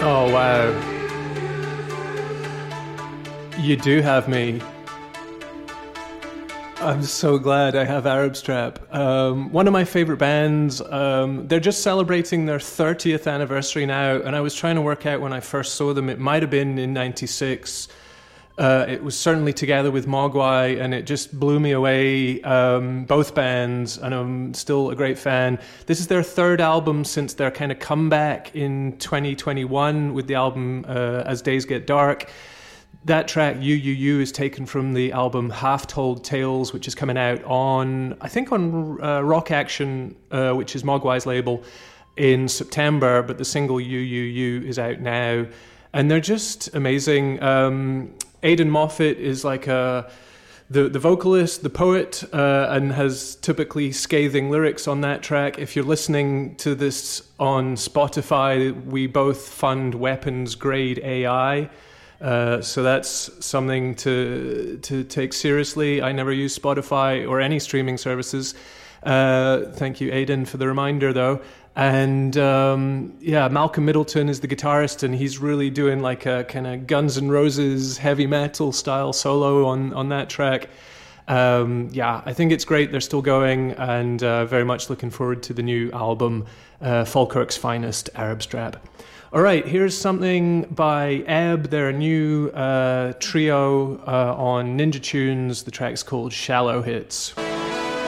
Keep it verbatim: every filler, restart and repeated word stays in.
Oh, wow. You do have me. I'm so glad I have Arab Strap. Um, one of my favorite bands. Um, they're just celebrating their thirtieth anniversary now, and I was trying to work out when I first saw them. It might have been in ninety-six. Uh, it was certainly together with Mogwai, and it just blew me away, um, both bands, and I'm still a great fan. This is their third album since their kind of comeback in twenty twenty-one with the album uh, As Days Get Dark. That track, You, You, You, is taken from the album Half Told Tales, which is coming out on, I think on uh, Rock Action, uh, which is Mogwai's label, in September, but the single You, You, You is out now. And they're just amazing. Um, Aidan Moffat is like a, the, the vocalist, the poet, uh, and has typically scathing lyrics on that track. If you're listening to this on Spotify, we both fund weapons-grade A I. Uh, so that's something to to take seriously. I never use Spotify or any streaming services. Uh, thank you, Aidan, for the reminder, though. And um, yeah, Malcolm Middleton is the guitarist, and he's really doing like a kind of Guns N' Roses heavy metal style solo on, on that track. Um, yeah, I think it's great. They're still going, and uh, very much looking forward to the new album, uh, Falkirk's Finest, Arab Strap. All right, here's something by Ebb, their new uh, trio uh, on Ninja Tunes. The track's called Shallow Hits.